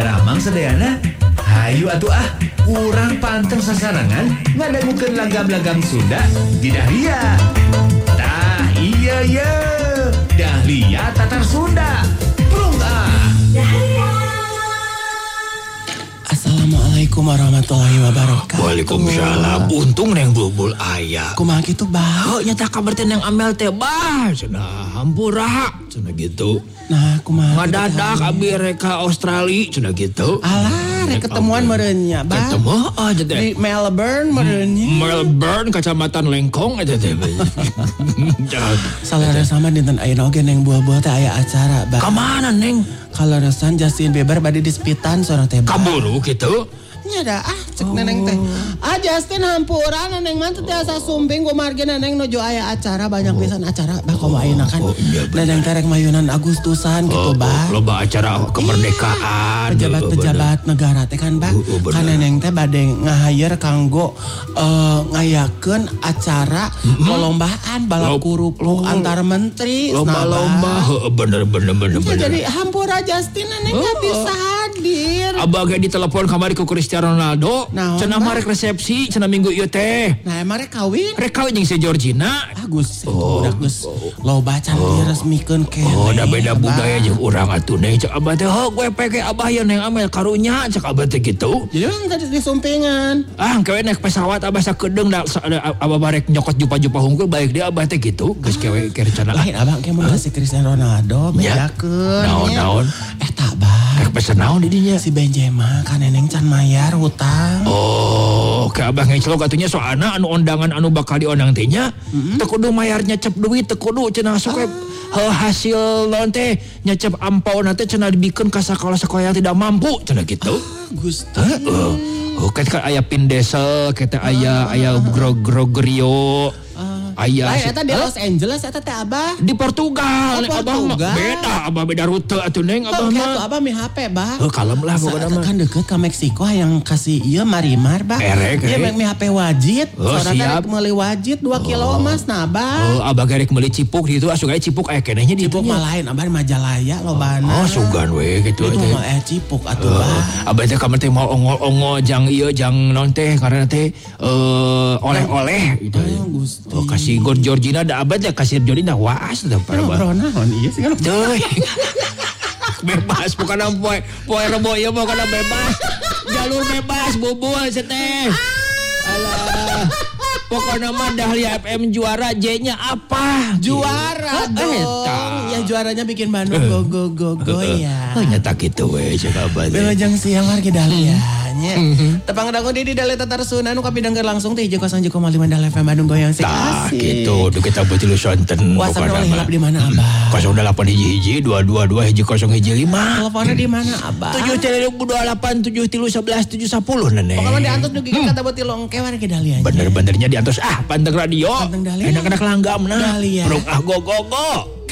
Daramang sedayana. Hayu atuh urang panteng sasarangan ngadangukeun lagam-lagam Sunda di Dahlia. Tah iya Dahlia Tatar Sunda. Prung Dahlia. Assalamualaikum warahmatullahi wabarakatuh. Waalaikumsalam. Untung neng bulbul aya. Kumaha kitu bah? Nyata kabar teh neng Amel teh bah. Cenah hampura. Cenah gitu. Nah kumaha ngadadak abi reka Australia cenah gitu. Alah rek ketemuan meureunnya bah. Ketemu aja teh. Di Melbourne meureunnya. Melbourne kecamatan Lengkong aja teh. Salah sama dinten ayeuna oge neng buah-buah teh aya acara bah. Ka mana neng? Kaleresan Justin Bieber bade di Spitan sorang teh. Kaburu gitu. Nya dah cek neneng teh. Justin hampuran neneng mah teh asa sumping ku margi neneng nuju aya acara banyak pisan acara bah komo ayeuna kan. Neneng teh rek mayunan Agustusan gitu bah. Loba acara kemerdekaan. Pejabat-pejabat negara teh kan bah. Kan neneng teh bade ngahayer kanggo ngayakeun acara lombaan balap kurupuk antar menteri. Lomba-lomba bener. Jadi hampura Justin neneng gak bisa hadir. Abah ge ditelepon kamari ku Cristiano Ronaldo. Cenah mah rek resepsi cenah minggu ieu teh. Nah emang rek kawin? Rek kawin jeung si Georgina. Gus udah Gus loba can diresmikeun keneh. Da beda budaya jeung urang atuh neng cek abah teh gue peke abah ya neng Amel karunya cek abah teh gitu. Jadi kan tadi disumpingan. Kewe naik pesawat abah sakedeung abah barek nyokot jupa-jupa hungkul baik dia abah teh gitu. Geus kewe kerencana. Lain abah ke mun si Cristiano Ronaldo bedakeun. Naon? Tak bah. Rek pesen naon di dinya? Si Benzema kan neneng can mayar hutang. Ke abah ngecelok atunya soalna anu undangan anu bakal diundang teh nya teu kudu mayar nyecep duit teu kudu cenah sok hasil naon teh nyecep ampauna teh cenah dibikeun ka sakola-sakola yang tidak mampu cenah gitu. Gusti. Kan aya Pindesel, kita aya Grogerio. Lain eta di Los Angeles eta teh abah di Portugal. Abah mah beda rute atuh neng abah mah. Abah mi HP bah. Kalem lah pokona mah. Kan deket ka Meksiko yang kasih ieu Marimar bah. Ieu mi HP wajit. Siap. Meuli wajit 2 kilo emas nah abah. Abah gerek meuli cipuk gitu asup aya cipuk aya kenehnya di cipuk mah lain abah Majalaya lobana. Sugan we gitu teh. Itu mah cipuk atuh bah. Abah teh kamar teh mau ongol-ongol jang ieu jang naon teh karena teh oleh-oleh gitu. Si Georgina da abad ya kasih Georgina waas da para bah. Naon ieu sih kan. Bebas bukan poe rebo ieu mah kana bebas. Jalur bebas bubul teh. Alah. Pokoknya mah Dahlia FM juara J-nya apa? Juara dong. Ya juaranya bikin Bandung go ya. Nyata gitu we cek abah. Belajang siang warga Dahlia. Tepang dangu di Dahlia Tatar Sunda anu kapidangkeun langsung teh 105,5 Dahlia FM Bandung goyang sik asik. Gitu duh kita beuti lu sonten pokona mah. Di mana abah? 08 hiji 222 hiji 015. Teleponnya di mana abah? 738 7311 710 nenek. Pokoknya diantos dugi kata beuti longke warga Dahlia. Bener-benernya diantos panteng radio. Panteng Dahlia. Enak-enak langgam nah. Dahlia. Go.